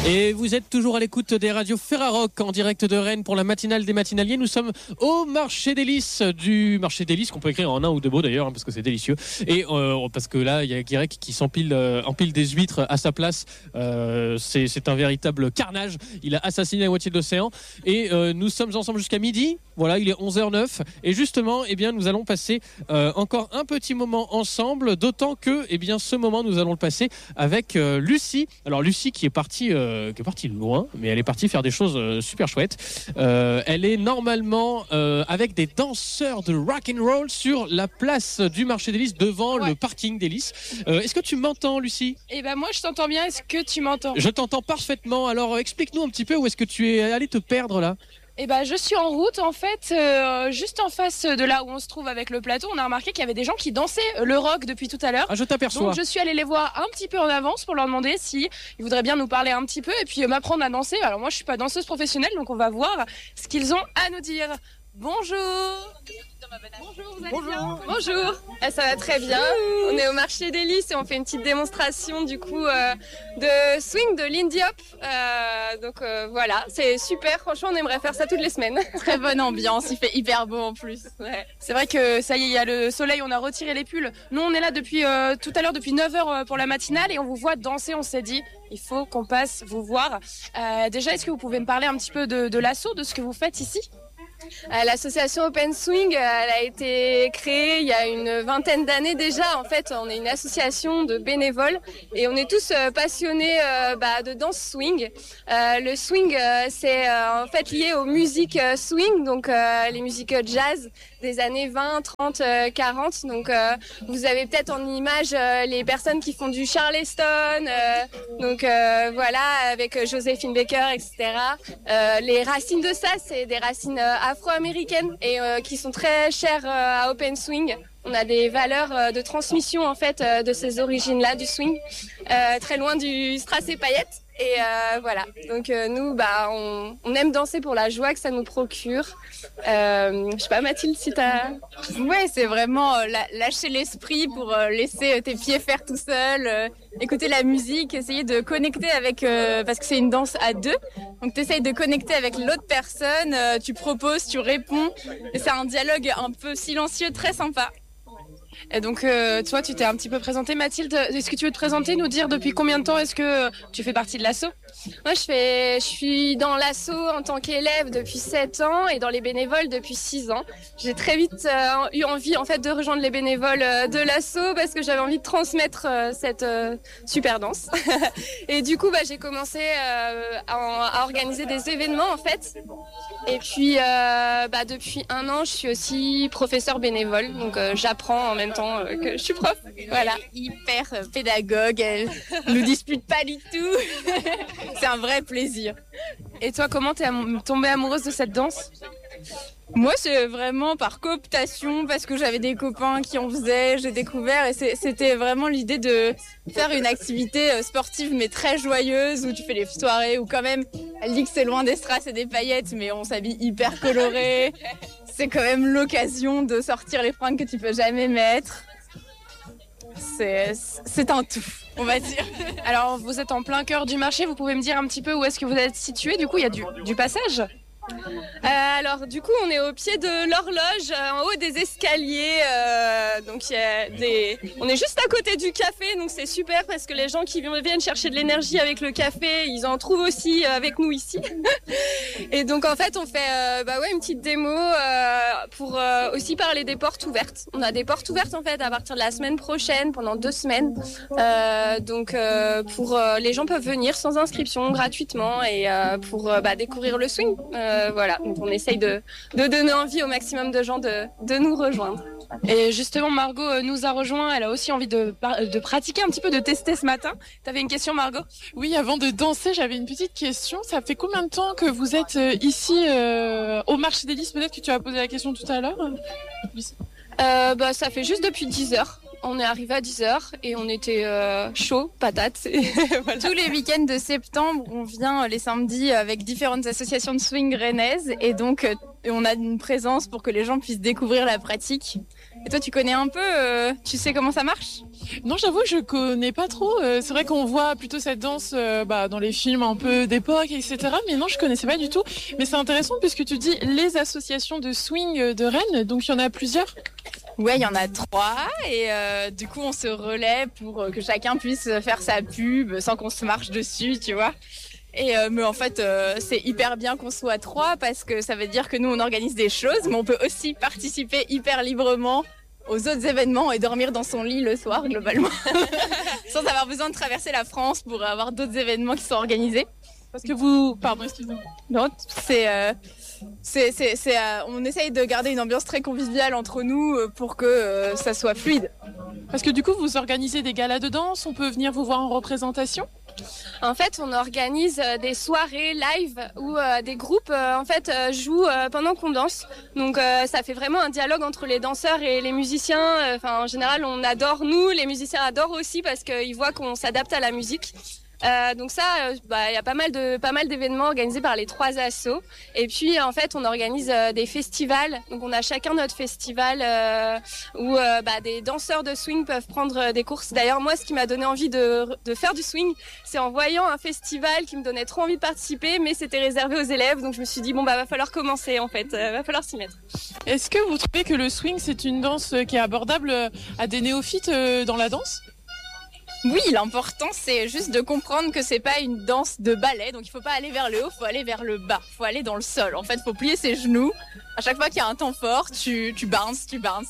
Et vous êtes toujours à l'écoute des radios Ferrarock en direct de Rennes pour la matinale des matinaliers. Nous sommes au marché des Lys, du marché des Lys, qu'on peut écrire en un ou deux mots d'ailleurs, parce que c'est délicieux. Et parce que là, il y a Guirec qui empile des huîtres à sa place. C'est un véritable carnage. Il a assassiné la moitié de l'océan. Et nous sommes ensemble jusqu'à midi. Voilà, il est 11h09. Et justement, eh bien, nous allons passer encore un petit moment ensemble. D'autant que, eh bien, ce moment, nous allons le passer avec Lucie. Alors, Lucie qui est partie loin, mais elle est partie faire des choses super chouettes. Elle est normalement avec des danseurs de rock and roll sur la place du marché des Lys, devant le parking des Lys. Est-ce que tu m'entends, Lucie ? Eh ben moi je t'entends bien. Est-ce que tu m'entends ? Je t'entends parfaitement. Alors explique-nous un petit peu où est-ce que tu es allé te perdre là ? Eh ben je suis en route en fait, juste en face de là où on se trouve avec le plateau. On a remarqué qu'il y avait des gens qui dansaient le rock depuis tout à l'heure. Ah, je t'aperçois. Donc je suis allée les voir un petit peu en avance pour leur demander si ils voudraient bien nous parler un petit peu et puis m'apprendre à danser. Alors moi je suis pas danseuse professionnelle, donc on va voir ce qu'ils ont à nous dire. Bonjour. Bonjour, vous allez bien ? Bonjour. Ça va très bien. On est au marché des Lys et on fait une petite démonstration du coup de swing de Lindy Hop. Donc voilà, c'est super. Franchement, on aimerait faire ça toutes les semaines. Très bonne ambiance, il fait hyper beau en plus. Ouais. C'est vrai que ça y est, il y a le soleil, on a retiré les pulls. Nous, on est là depuis tout à l'heure, depuis 9h pour la matinale et on vous voit danser. On s'est dit, il faut qu'on passe vous voir. Déjà, est-ce que vous pouvez me parler un petit peu de l'assaut, de ce que vous faites ici ? L'association Open Swing, elle a été créée il y a une vingtaine d'années déjà. En fait, on est une association de bénévoles et on est tous passionnés de danse swing. Le swing, c'est en fait lié aux musiques swing, donc les musiques jazz des années 20, 30, 40. Donc vous avez peut-être en image les personnes qui font du Charleston, voilà, avec Joséphine Baker, etc. Les racines de ça, c'est des racines afro-américaines et qui sont très chères à Open Swing. On a des valeurs de transmission en fait de ces origines-là du swing, très loin du strass et paillettes. Et voilà, donc nous, on aime danser pour la joie que ça nous procure. Je sais pas, Mathilde, si t'as... Ouais, c'est vraiment lâcher l'esprit pour laisser tes pieds faire tout seul, écouter la musique, essayer de connecter avec... parce que c'est une danse à deux, donc t'essayes de connecter avec l'autre personne, tu proposes, tu réponds, et c'est un dialogue un peu silencieux, très sympa. Et donc, toi, tu t'es un petit peu présentée, Mathilde. Est-ce que tu veux te présenter, nous dire depuis combien de temps est-ce que tu fais partie de l'asso ? Moi, je suis dans l'asso en tant qu'élève depuis 7 ans et dans les bénévoles depuis 6 ans. J'ai très vite eu envie, en fait, de rejoindre les bénévoles de l'asso parce que j'avais envie de transmettre cette super danse. Et du coup, j'ai commencé à organiser des événements, en fait. Et puis, depuis 1 an, je suis aussi professeure bénévole. Donc, j'apprends en même temps que je suis prof. Voilà. Hyper pédagogue, elle nous dispute pas du tout. C'est un vrai plaisir. Et toi, comment t'es tombée amoureuse de cette danse ? Moi, c'est vraiment par cooptation, parce que j'avais des copains qui en faisaient, j'ai découvert, et c'était vraiment l'idée de faire une activité sportive, mais très joyeuse, où tu fais les soirées, où quand même, elle dit que c'est loin des strass et des paillettes, mais on s'habille hyper coloré. C'est quand même l'occasion de sortir les fringues que tu peux jamais mettre. C'est un tout, on va dire. Alors, vous êtes en plein cœur du marché, vous pouvez me dire un petit peu où est-ce que vous êtes situé ? Du coup, il y a du passage ? Alors du coup on est au pied de l'horloge, en haut des escaliers, donc on est juste à côté du café, donc c'est super parce que les gens qui viennent chercher de l'énergie avec le café, ils en trouvent aussi avec nous ici. Et donc en fait on fait une petite démo pour aussi parler des portes ouvertes. On a des portes ouvertes en fait à partir de la semaine prochaine pendant 2 semaines, les gens peuvent venir sans inscription gratuitement et pour découvrir le swing. Voilà, donc on essaye de donner envie au maximum de gens de nous rejoindre. Et justement, Margot nous a rejoint, elle a aussi envie de pratiquer un petit peu, de tester ce matin. T'avais une question, Margot ? Oui, avant de danser, j'avais une petite question. Ça fait combien de temps que vous êtes ici au marché des Lys ? Peut-être que tu as posé la question tout à l'heure. Ça fait juste depuis 10 heures. On est arrivé à 10h et on était chaud, patate. Voilà. Tous les week-ends de septembre, on vient les samedis avec différentes associations de swing rennaises et donc on a une présence pour que les gens puissent découvrir la pratique. Et toi, tu connais un peu, tu sais comment ça marche? Non, j'avoue, je connais pas trop. C'est vrai qu'on voit plutôt cette danse dans les films un peu d'époque, etc. Mais non, je connaissais pas du tout. Mais c'est intéressant puisque tu dis les associations de swing de Rennes, donc il y en a plusieurs. Ouais, il y en a 3 et du coup on se relaie pour que chacun puisse faire sa pub sans qu'on se marche dessus, tu vois. Et mais en fait, c'est hyper bien qu'on soit 3 parce que ça veut dire que nous on organise des choses, mais on peut aussi participer hyper librement aux autres événements et dormir dans son lit le soir globalement, sans avoir besoin de traverser la France pour avoir d'autres événements qui sont organisés. Parce que vous, pardon, excusez-moi. Non, on essaye de garder une ambiance très conviviale entre nous pour que ça soit fluide. Parce que du coup, vous organisez des galas de danse, on peut venir vous voir en représentation? En fait, on organise des soirées live où des groupes jouent pendant qu'on danse. Donc ça fait vraiment un dialogue entre les danseurs et les musiciens. En général, on adore, nous, les musiciens adorent aussi parce qu'ils voient qu'on s'adapte à la musique. Donc ça, il y a pas mal d'événements organisés par les 3 assos. Et puis en fait, on organise des festivals. Donc on a chacun notre festival où des danseurs de swing peuvent prendre des courses. D'ailleurs, moi, ce qui m'a donné envie de faire du swing, c'est en voyant un festival qui me donnait trop envie de participer, mais c'était réservé aux élèves. Donc je me suis dit va falloir commencer en fait, va falloir s'y mettre. Est-ce que vous trouvez que le swing c'est une danse qui est abordable à des néophytes dans la danse? Oui, l'important c'est juste de comprendre que c'est pas une danse de ballet, donc il faut pas aller vers le haut, faut aller vers le bas, faut aller dans le sol. En fait, faut plier ses genoux. À chaque fois qu'il y a un temps fort, tu bounces.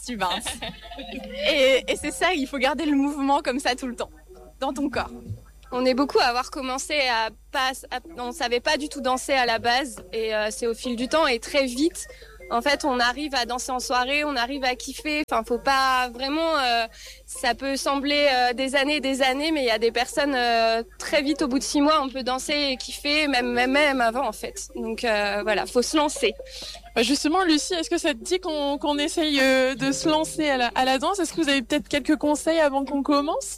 Et c'est ça, il faut garder le mouvement comme ça tout le temps, dans ton corps. On est beaucoup à avoir commencé on savait pas du tout danser à la base et c'est au fil du temps et très vite. En fait, on arrive à danser en soirée, on arrive à kiffer. Faut pas vraiment. Ça peut sembler des années, mais il y a des personnes très vite, au bout de 6 mois, on peut danser et kiffer, même avant en fait. Donc voilà, faut se lancer. Justement, Lucie, est-ce que ça te dit qu'on essaye de se lancer à la danse? Est-ce que vous avez peut-être quelques conseils avant qu'on commence?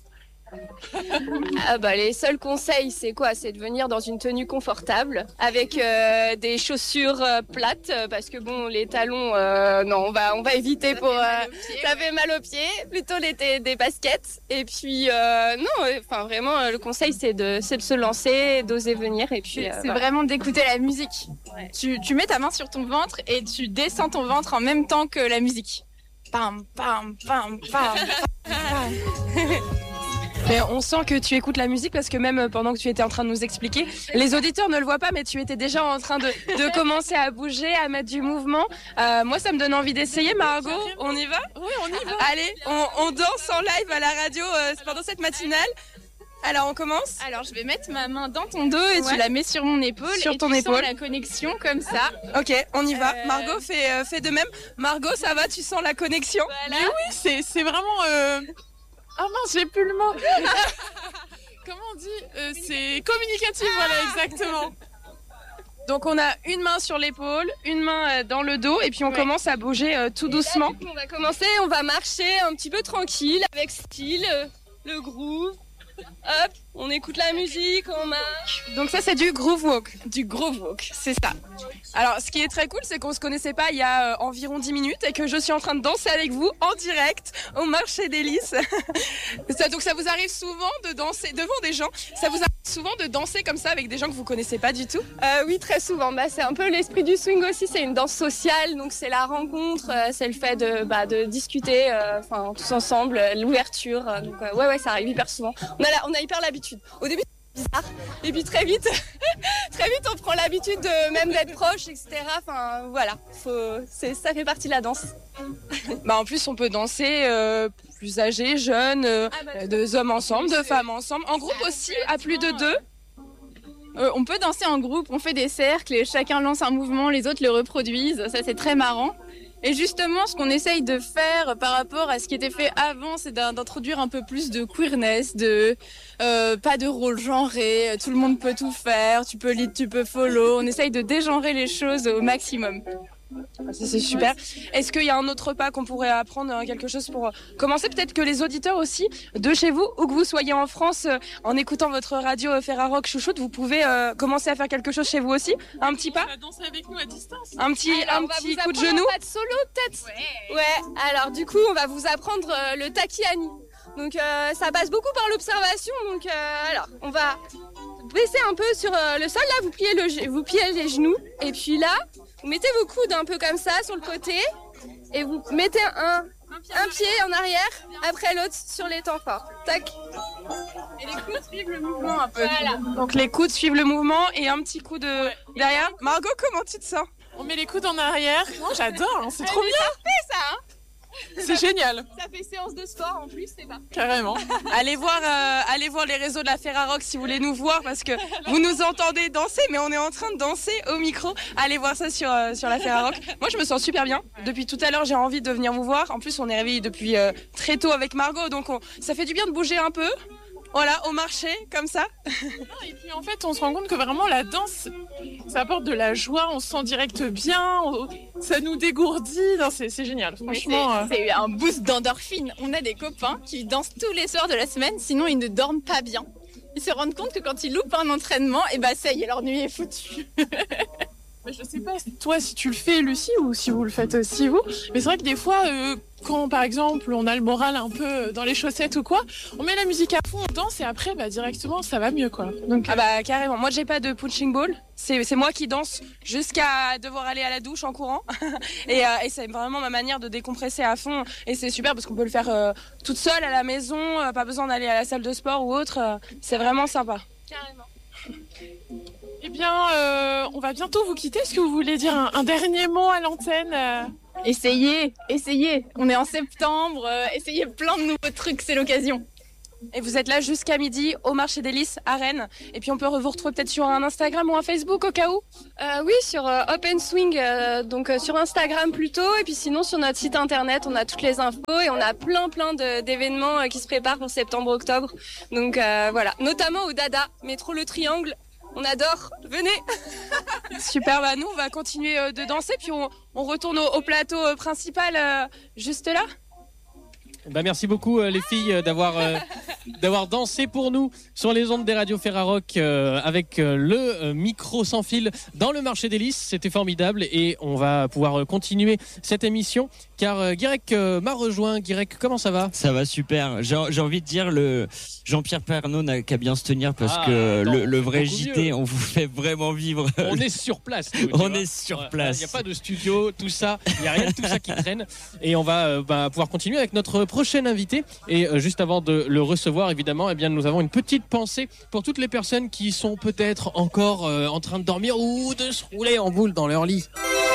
Les seuls conseils, c'est quoi? C'est de venir dans une tenue confortable avec des chaussures plates parce que les talons, non, on va éviter pour ça fait mal aux pieds. Plutôt des baskets. Et puis vraiment, le conseil c'est de se lancer, d'oser venir et puis c'est vraiment d'écouter la musique. Ouais. Tu mets ta main sur ton ventre et tu descends ton ventre en même temps que la musique. Pam pam pam pam. Mais on sent que tu écoutes la musique parce que même pendant que tu étais en train de nous expliquer, les auditeurs ne le voient pas, mais tu étais déjà en train de commencer à bouger, à mettre du mouvement. Moi, ça me donne envie d'essayer. Margot, on y va? Oui, on y va. Allez, on danse en live à la radio pendant cette matinale. Alors, on commence? Alors, je vais mettre ma main dans ton dos et tu la mets sur mon épaule. Sur ton épaule. Sens la connexion comme ça. Ok, on y va. Margot fait de même. Margot, ça va? Tu sens la connexion? Voilà. Mais oui, c'est vraiment... Ah mince, j'ai plus le mot. Comment on dit c'est communicatif, voilà, exactement. Donc on a une main sur l'épaule, une main dans le dos et puis on commence à bouger tout doucement. Là, on va commencer, on va marcher un petit peu tranquille avec style, le groove. Hop, on écoute la musique, on marche. Donc ça c'est du groove walk. Du groove walk, c'est ça. Alors ce qui est très cool, c'est qu'on se connaissait pas il y a environ 10 minutes et que je suis en train de danser avec vous en direct au marché des Lys. Donc ça vous arrive souvent de danser devant des gens? Ça vous arrive souvent de danser comme ça avec des gens que vous connaissez pas du tout? Oui, très souvent. C'est un peu l'esprit du swing aussi, c'est une danse sociale, donc c'est la rencontre, c'est le fait de discuter tous ensemble, l'ouverture. Donc ouais, ça arrive hyper souvent. On a hyper l'habitude. Au début, c'est bizarre. Et puis très vite, on prend l'habitude même d'être proche, etc. Voilà, ça fait partie de la danse. En plus, on peut danser plus âgés, jeunes, deux hommes ensemble, deux femmes ensemble, en groupe aussi, à plus de 2. On peut danser en groupe, on fait des cercles et chacun lance un mouvement, les autres le reproduisent. Ça, c'est très marrant. Et justement, ce qu'on essaye de faire par rapport à ce qui était fait avant, c'est d'introduire un peu plus de queerness, pas de rôle genré, tout le monde peut tout faire, tu peux lead, tu peux follow. On essaye de dégenrer les choses au maximum. C'est super. Est-ce qu'il y a un autre pas qu'on pourrait apprendre, quelque chose pour commencer? Peut-être que les auditeurs aussi de chez vous, ou que vous soyez en France, en écoutant votre radio Ferrarock Chouchoute, vous pouvez commencer à faire quelque chose chez vous aussi. Un petit pas. Danser avec nous à distance. Un petit coup de genou. Pas de solo peut-être. Ouais. Alors du coup, on va vous apprendre le takiani. Donc ça passe beaucoup par l'observation. Donc alors, on va baisser un peu sur le sol. Là, vous pliez les genoux. Et puis là, vous mettez vos coudes un peu comme ça sur le côté. Et vous mettez un pied en arrière, après l'autre sur les temps forts. Tac. Et les coudes suivent le mouvement un peu. Voilà. Donc les coudes suivent le mouvement et un petit coup de derrière. Margot, comment tu te sens? On met les coudes en arrière. Non, j'adore, hein, c'est trop bien. Ça fait ça, hein. C'est génial. Ça fait séance de sport en plus, c'est pas. Carrément. Allez voir les réseaux de la Ferrarock si vous voulez nous voir, parce que vous nous entendez danser, mais on est en train de danser au micro. Allez voir ça sur la Ferrarock. Moi, je me sens super bien. Depuis tout à l'heure, j'ai envie de venir vous voir. En plus, on est réveillés depuis très tôt avec Margot, donc ça fait du bien de bouger un peu. Voilà, au marché, comme ça. Et puis en fait, on se rend compte que vraiment la danse, ça apporte de la joie, on se sent direct bien, ça nous dégourdit. Non, c'est génial, franchement. C'est un boost d'endorphine. On a des copains qui dansent tous les soirs de la semaine, sinon ils ne dorment pas bien. Ils se rendent compte que quand ils loupent un entraînement, et bah ça y est, leur nuit est foutue. Je sais pas, toi, si tu le fais, Lucie, ou si vous le faites aussi, vous. Mais c'est vrai que des fois, quand, par exemple, on a le moral un peu dans les chaussettes ou quoi, on met la musique à fond, on danse, et après, directement, ça va mieux, quoi. Donc, carrément. Moi, j'ai pas de punching ball. C'est moi qui danse jusqu'à devoir aller à la douche en courant. et c'est vraiment ma manière de décompresser à fond. Et c'est super parce qu'on peut le faire toute seule à la maison, pas besoin d'aller à la salle de sport ou autre. C'est vraiment sympa. Carrément. Eh bien, on va bientôt vous quitter. Est-ce que vous voulez dire un dernier mot à l'antenne Essayez. On est en septembre, essayez plein de nouveaux trucs, c'est l'occasion. Et vous êtes là jusqu'à midi au marché des Lys à Rennes. Et puis on peut vous retrouver peut-être sur un Instagram ou un Facebook au cas où. Oui, sur Open Swing, donc sur Instagram plutôt. Et puis sinon sur notre site internet, on a toutes les infos et on a plein d'événements qui se préparent pour septembre-octobre. Donc voilà, notamment au Dada, métro Le Triangle. On adore, venez. Super, nous on va continuer de danser puis on retourne au plateau principal juste là. Merci beaucoup les filles d'avoir dansé pour nous sur les ondes des radios Ferrarock avec le micro sans fil dans le marché des Lys. C'était formidable et on va pouvoir continuer cette émission car Guirec m'a rejoint. Guirec, comment ça va? Ça va super. J'ai envie de dire le Jean-Pierre Pernaut n'a qu'à bien se tenir parce que le vrai JT, mieux. On vous fait vraiment vivre. On est sur place. On est sur place. Il n'y a pas de studio, tout ça. Il n'y a rien de tout ça qui traîne. Et on va pouvoir continuer avec notre prochain invité. Et juste avant de le recevoir, évidemment, nous avons une petite pensée pour toutes les personnes qui sont peut-être encore en train de dormir ou de se rouler en boule dans leur lit.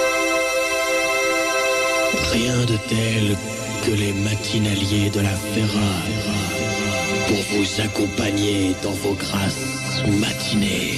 Rien de tel que les matinaliers de la Ferra pour vous accompagner dans vos grasses matinées.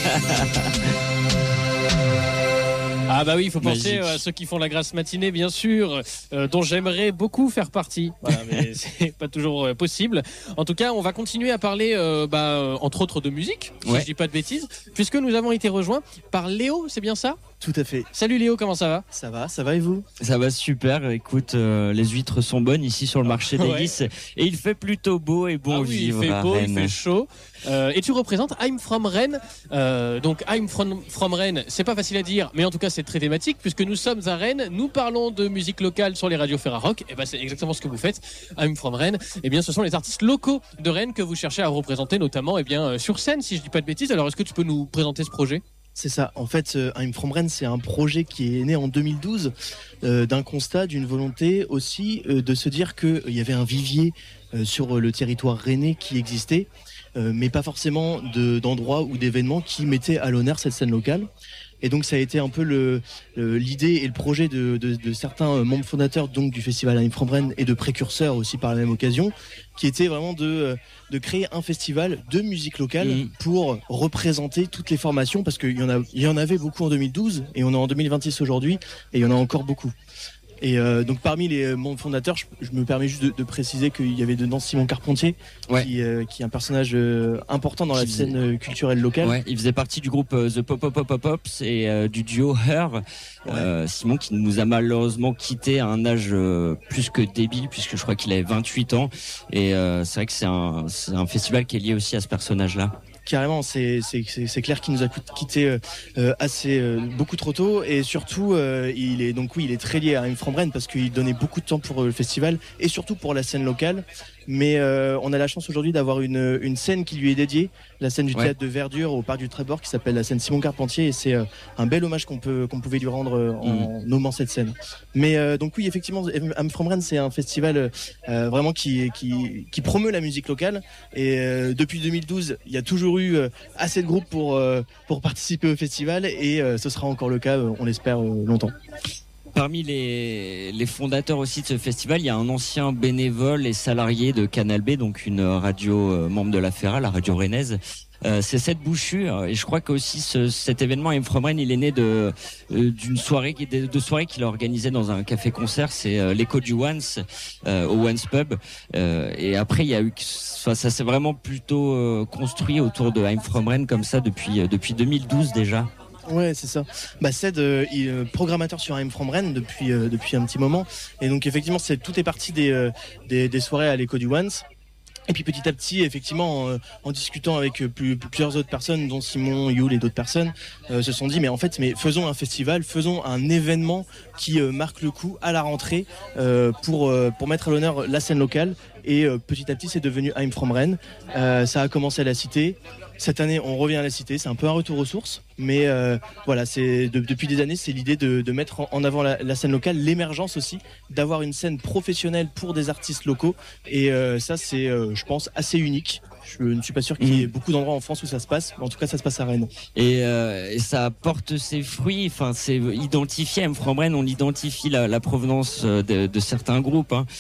Ah oui, il faut penser à ceux qui font la grasse matinée, bien sûr, dont j'aimerais beaucoup faire partie. Voilà, mais c'est pas toujours possible. En tout cas, on va continuer à parler, entre autres, de musique, si je dis pas de bêtises, puisque nous avons été rejoints par Léo, c'est bien ça? Tout à fait. Salut Léo, comment ça va? Ça va et vous? Ça va super. Écoute, les huîtres sont bonnes ici sur le marché des Lys et il fait plutôt beau et bon vivre. Il fait beau, Rennes. Il fait chaud. Et tu représentes I'm From Rennes. Donc I'm from Rennes, c'est pas facile à dire, mais en tout cas c'est très thématique puisque nous sommes à Rennes. Nous parlons de musique locale sur les radios Ferrarock. Et c'est exactement ce que vous faites. I'm From Rennes. Ce sont les artistes locaux de Rennes que vous cherchez à représenter, notamment sur scène, si je dis pas de bêtises. Alors est-ce que tu peux nous présenter ce projet? C'est ça. En fait, I'm From Rennes, c'est un projet qui est né en 2012 d'un constat, d'une volonté aussi de se dire qu'il y avait un vivier sur le territoire rennais qui existait, mais pas forcément d'endroits ou d'événements qui mettaient à l'honneur cette scène locale. Et donc ça a été un peu l'idée et le projet de certains membres fondateurs donc du festival I'm From Rennes et de précurseurs aussi par la même occasion, qui était vraiment de créer un festival de musique locale pour représenter toutes les formations, parce qu'il y en avait beaucoup en 2012 et on est en 2026 aujourd'hui et il y en a encore beaucoup. Et donc parmi les membres fondateurs, je me permets juste de préciser qu'il y avait dedans Simon Carpentier, qui est un personnage important dans la scène culturelle locale. Ouais, il faisait partie du groupe The Pop Pop Pop Pop Pops et du duo Her. Simon qui nous a malheureusement quitté à un âge plus que débile, puisque je crois qu'il avait 28 ans. Et c'est vrai que c'est un festival qui est lié aussi à ce personnage-là. Carrément, c'est clair qu'il nous a quitté beaucoup trop tôt, et surtout il est très lié à I'm From Rennes parce qu'il donnait beaucoup de temps pour le festival et surtout pour la scène locale. Mais on a la chance aujourd'hui d'avoir une scène qui lui est dédiée, la scène du théâtre de Verdure au parc du Trébord, qui s'appelle la scène Simon Carpentier, et c'est un bel hommage qu'on pouvait lui rendre en nommant cette scène. Mais donc oui, effectivement, I'm From Rennes, c'est un festival vraiment qui promeut la musique locale, et depuis 2012, il y a toujours eu assez de groupes pour participer au festival, et ce sera encore le cas, on l'espère, longtemps. Parmi les fondateurs aussi de ce festival, il y a un ancien bénévole et salarié de Canal B, donc une radio membre de la FERA, la radio rennaise. C'est Seth Bouchu, et je crois qu'aussi cet événement I'm From Rennes, il est né d'une soirée qu'il a organisée dans un café-concert, c'est l'écho du Once au Once Pub, et après il y a eu, ça s'est vraiment plutôt construit autour de I'm From Rennes comme ça depuis 2012 déjà. Ouais, c'est ça. Ced, il est programmateur sur I'm From Rennes depuis un petit moment, et donc effectivement tout est parti des soirées à l'écho du Once. Et puis petit à petit, effectivement, en discutant avec plusieurs autres personnes, dont Simon, Yul et d'autres personnes, se sont dit mais faisons un festival, faisons un événement qui marque le coup à la rentrée pour mettre à l'honneur la scène locale. Et petit à petit, c'est devenu I'm From Rennes. Ça a commencé à la Cité. Cette année, on revient à la Cité. C'est un peu un retour aux sources, mais voilà, depuis des années, c'est l'idée de mettre en avant la scène locale, l'émergence aussi, d'avoir une scène professionnelle pour des artistes locaux. Et ça, c'est, je pense, assez unique. Je ne suis pas sûr qu'il y ait beaucoup d'endroits en France où ça se passe, mais en tout cas, ça se passe à Rennes. Et ça porte ses fruits. Enfin, c'est identifié. I'm From Rennes, on identifie la provenance de certains groupes. Hein.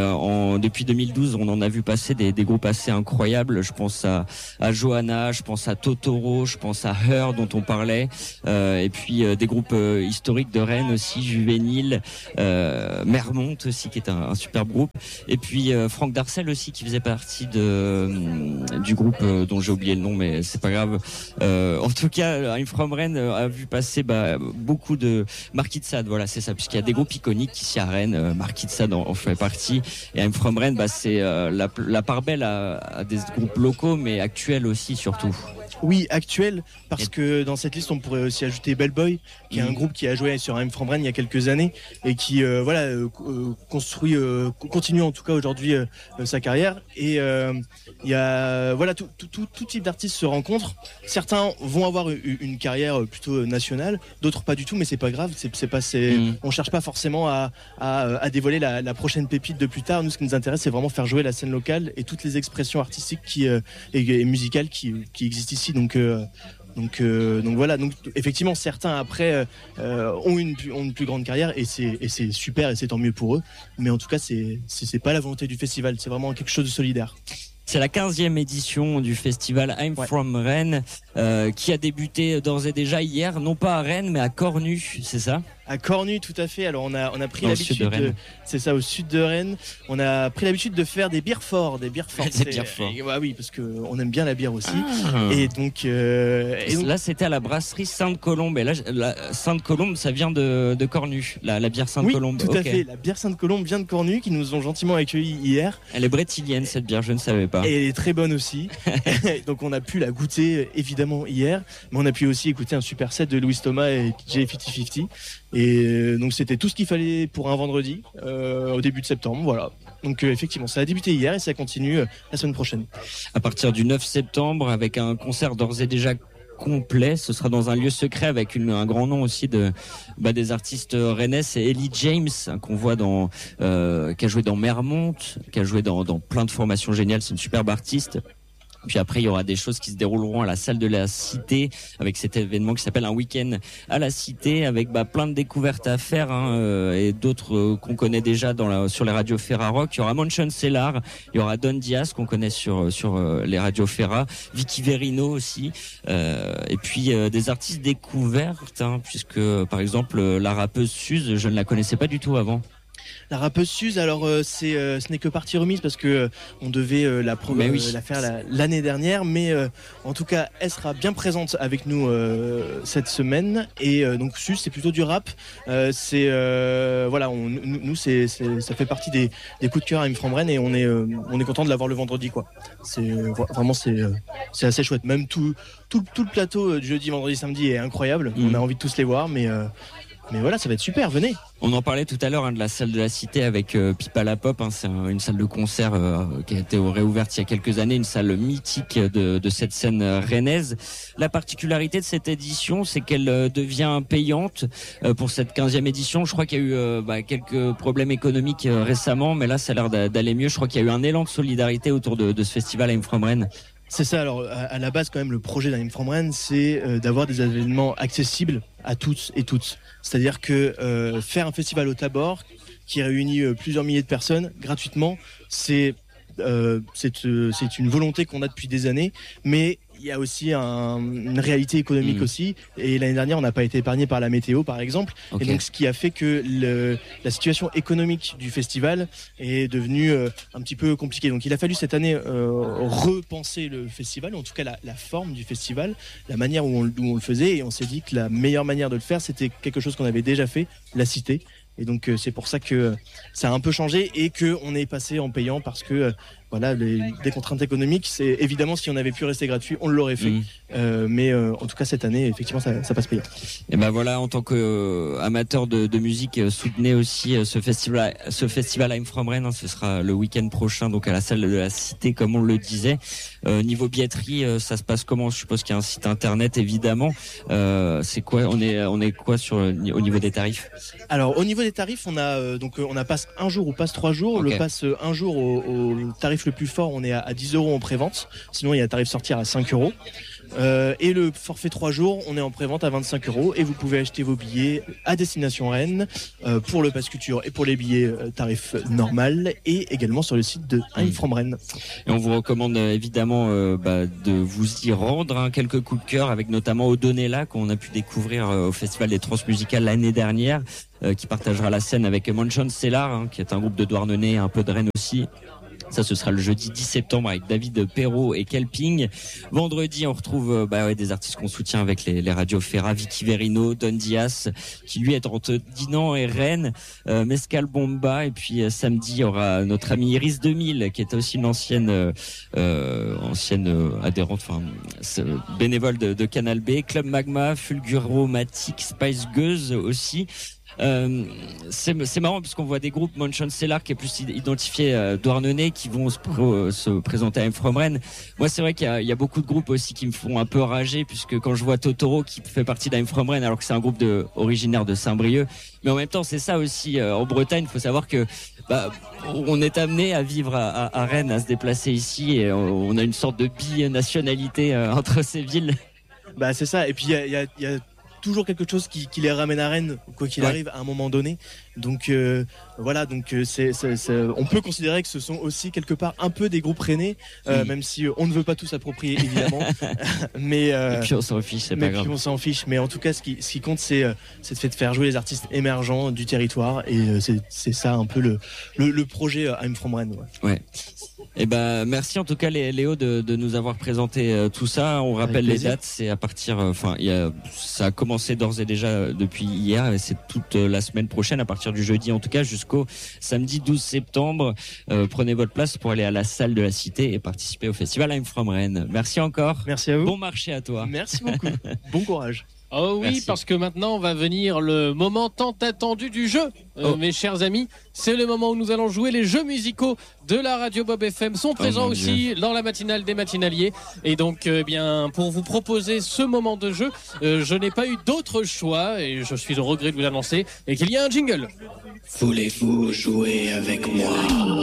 Depuis 2012, on en a vu passer des groupes assez incroyables. Je pense à Johanna, je pense à Totoro, je pense à Her dont on parlait, et puis des groupes historiques de Rennes aussi, Juvénile, Mermont aussi qui est un superbe groupe, et puis Franck Darcel aussi qui faisait partie du groupe dont j'ai oublié le nom, mais c'est pas grave. En tout cas, I'm From Rennes a vu passer beaucoup de Marquis de Sade, voilà, c'est ça, puisqu'il y a des groupes iconiques ici à Rennes. Marquis de Sade en fait partie, et I'm From Rennes, c'est la part belle à des groupes locaux, mais actuels aussi surtout. Oui, actuel, parce que dans cette liste, on pourrait aussi ajouter Bellboy, qui est un groupe qui a joué sur I'm From Rennes il y a quelques années, et qui continue en tout cas aujourd'hui sa carrière. Et il y a tout type d'artistes se rencontrent. Certains vont avoir une carrière plutôt nationale, d'autres pas du tout, mais c'est pas grave. On cherche pas forcément à dévoiler la prochaine pépite de plus tard. Nous, ce qui nous intéresse, c'est vraiment faire jouer la scène locale et toutes les expressions artistiques et musicales qui existent ici. Donc voilà. Donc effectivement, certains après ont une plus grande carrière, et c'est super, et c'est tant mieux pour eux. Mais en tout cas, c'est pas la volonté du festival. C'est vraiment quelque chose de solidaire. C'est la 15e édition du festival I'm From Rennes, qui a débuté d'ores et déjà hier, non pas à Rennes, mais à Cornu, c'est ça ? À Cornu, tout à fait. Alors on a pris l'habitude c'est ça, au sud de Rennes. On a pris l'habitude de faire des bières fortes. Des bières fortes. Oui, parce que on aime bien la bière aussi. Et donc là, c'était à la brasserie Sainte-Colombe. Et là, la Sainte-Colombe, ça vient de Cornu, la bière Sainte-Colombe. Oui, tout à fait. La bière Sainte-Colombe vient de Cornu, qui nous ont gentiment accueillis hier. Elle est brétilienne, cette bière, je ne savais pas. Et elle est très bonne aussi. Donc on a pu la goûter évidemment hier, mais on a pu aussi écouter un super set de Louis Thomas et J5050. Et donc c'était tout ce qu'il fallait pour un vendredi au début de septembre, voilà. Donc effectivement, ça a débuté hier et ça continue la semaine prochaine. À partir du 9 septembre, avec un concert d'ores et déjà complet, ce sera dans un lieu secret avec un grand nom aussi des artistes rennais. C'est Ellie James, qu'on voit qui a joué dans Mermont, qui a joué dans plein de formations géniales. C'est une superbe artiste. Puis après, il y aura des choses qui se dérouleront à la salle de la Cité avec cet événement qui s'appelle un week-end à la Cité avec plein de découvertes à faire et d'autres qu'on connaît déjà sur les radios Ferrarock. Il y aura Monchon Sellar, il y aura Don Diaz qu'on connaît sur les radios Ferra, Vicky Verino aussi, et puis des artistes découvertes, puisque par exemple la rappeuse Suze, je ne la connaissais pas du tout avant. La rappeuse Suze, alors ce n'est que partie remise parce que on devait la faire l'année dernière, mais en tout cas elle sera bien présente avec nous cette semaine. Et donc Suze, c'est plutôt du rap. Nous ça fait partie des coups de cœur à Inframbren et on est content de l'avoir le vendredi quoi. C'est assez chouette. Même tout le plateau du jeudi, vendredi, samedi est incroyable. On a envie de tous les voir, mais voilà, ça va être super, venez. On en parlait tout à l'heure de la salle de la Cité avec Pipa la Pop, c'est une salle de concert qui a été réouverte il y a quelques années, une salle mythique de cette scène rennaise. La particularité de cette édition, c'est qu'elle devient payante pour cette 15e édition. Je crois qu'il y a eu quelques problèmes économiques récemment, mais là ça a l'air d'aller mieux. Je crois qu'il y a eu un élan de solidarité autour de ce festival à Inframbren. C'est ça, alors à la base quand même le projet d'Inframbren, c'est d'avoir des événements accessibles à toutes et toutes. C'est-à-dire que faire un festival au Tabor qui réunit plusieurs milliers de personnes gratuitement, c'est une volonté qu'on a depuis des années, mais il y a aussi une réalité économique aussi. Et l'année dernière, on n'a pas été épargné par la météo, par exemple. Okay. Et donc, ce qui a fait que la situation économique du festival est devenue un petit peu compliquée. Donc, il a fallu cette année repenser le festival, en tout cas la forme du festival, la manière où on le faisait. Et on s'est dit que la meilleure manière de le faire, c'était quelque chose qu'on avait déjà fait, la Cité. Et donc c'est pour ça que ça a un peu changé et que on est passé en payant parce que des contraintes économiques, c'est évidemment si on avait pu rester gratuit, on l'aurait fait. Mais en tout cas cette année, effectivement, ça passe payant. Et voilà, en tant qu'amateur de musique, soutenez aussi ce festival I'm From Rennes. Ce sera le week-end prochain, donc à la salle de la Cité, comme on le disait. Niveau billetterie, ça se passe comment? Je suppose qu'il y a un site internet, évidemment. C'est quoi? On est quoi au niveau des tarifs? Alors au niveau des tarifs, on a passe un jour ou passe 3 jours. Okay. Le passe un jour au tarif le plus fort, on est à 10 € en prévente. Sinon, il y a un tarif sortir à 5 €. Et le forfait 3 jours, on est en prévente à 25 € et vous pouvez acheter vos billets à destination Rennes pour le pass culture et pour les billets tarif normal et également sur le site de I'm From Rennes. Et on vous recommande évidemment de vous y rendre, quelques coups de cœur avec notamment Odonella qu'on a pu découvrir au Festival des Transmusicales l'année dernière, qui partagera la scène avec Monchon Sellar, qui est un groupe de Douarnenez, un peu de Rennes aussi. Ça, ce sera le jeudi 10 septembre avec David Perrault et Kelping. Vendredi, on retrouve des artistes qu'on soutient avec les radios Ferra, Vicky Verino, Don Diaz, qui lui est entre Dinan et Rennes, Mescal Bomba. Et puis samedi, il y aura notre amie Iris 2000, qui est aussi une ancienne adhérente, bénévole de Canal B, Club Magma, Fulguromatic, Spice Girls aussi. C'est marrant parce qu'on voit des groupes, Monchon Sellar qui est plus identifié Douarnenez, qui vont se présenter à I'm From Rennes. Moi c'est vrai qu'il y a beaucoup de groupes aussi qui me font un peu rager, puisque quand je vois Totoro qui fait partie d'Im From Rennes alors que c'est un groupe originaire de Saint-Brieuc, mais en même temps c'est ça aussi en Bretagne. Il faut savoir que on est amené à vivre à Rennes, à se déplacer ici, et on a une sorte de binationalité entre ces villes. C'est ça, et puis il y a toujours quelque chose qui les ramène à Rennes, quoi qu'il arrive, à un moment donné. Donc on peut considérer que ce sont aussi quelque part un peu des groupes rennais, même si on ne veut pas tous s'approprier évidemment. Mais et puis on s'en fiche, c'est pas grave. On s'en fiche, mais en tout cas, ce qui compte, c'est de faire jouer les artistes émergents du territoire, et c'est ça un peu le projet I'm From Rennes. Ouais. Et merci en tout cas Léo de nous avoir présenté tout ça. On rappelle les dates, c'est à partir, ça a commencé d'ores et déjà depuis hier, et c'est toute la semaine prochaine à partir du jeudi en tout cas jusqu'au samedi 12 septembre. Prenez votre place pour aller à la salle de la Cité et participer au festival I'm From Rennes. Merci encore. Merci à vous. Bon marché à toi. Merci beaucoup. Bon courage. Oh oui, merci. Parce que maintenant va venir le moment tant attendu du jeu, mes chers amis. C'est le moment où nous allons jouer. Les jeux musicaux de la radio Bob FM sont présents aussi dans la matinale des matinaliers. Et donc, pour vous proposer ce moment de jeu, je n'ai pas eu d'autre choix, et je suis au regret de vous l'annoncer, et qu'il y a un jingle. Voulez-vous jouer avec moi?